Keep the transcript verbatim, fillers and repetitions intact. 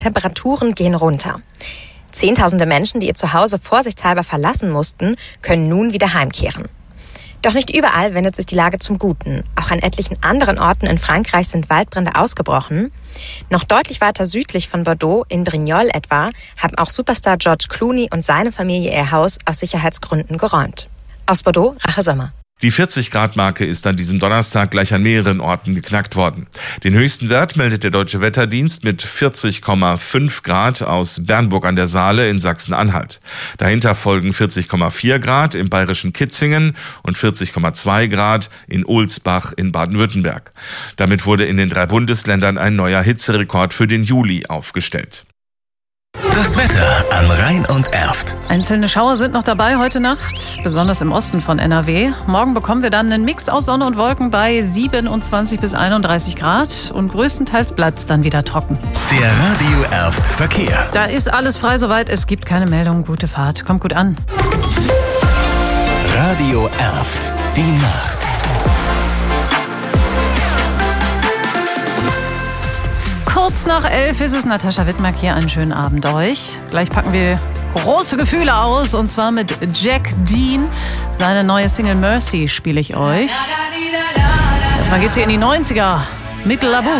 Temperaturen gehen runter. Zehntausende Menschen, die ihr Zuhause vorsichtshalber verlassen mussten, können nun wieder heimkehren. Doch nicht überall wendet sich die Lage zum Guten. Auch an etlichen anderen Orten in Frankreich sind Waldbrände ausgebrochen. Noch deutlich weiter südlich von Bordeaux, in Brignoles etwa, haben auch Superstar George Clooney und seine Familie ihr Haus aus Sicherheitsgründen geräumt. Aus Bordeaux, Rache Sommer. Die vierzig-Grad-Marke ist an diesem Donnerstag gleich an mehreren Orten geknackt worden. Den höchsten Wert meldet der Deutsche Wetterdienst mit vierzig Komma fünf Grad aus Bernburg an der Saale in Sachsen-Anhalt. Dahinter folgen vierzig Komma vier Grad im bayerischen Kitzingen und vierzig Komma zwei Grad in Ohlsbach in Baden-Württemberg. Damit wurde in den drei Bundesländern ein neuer Hitzerekord für den Juli aufgestellt. Das Wetter an Rhein und Erft. Einzelne Schauer sind noch dabei heute Nacht, besonders im Osten von N R W. Morgen bekommen wir dann einen Mix aus Sonne und Wolken bei siebenundzwanzig bis einunddreißig Grad und größtenteils bleibt es dann wieder trocken. Der Radio Erft Verkehr. Da ist alles frei soweit, es gibt keine Meldung. Gute Fahrt, kommt gut an. Radio Erft, die Nacht. Kurz nach elf ist es. Natascha Wittmerk hier. Einen schönen Abend euch. Gleich packen wir große Gefühle aus und zwar mit Jack Dean. Seine neue Single Mercy spiele ich euch. Erstmal geht's hier in die neunziger mit Labu.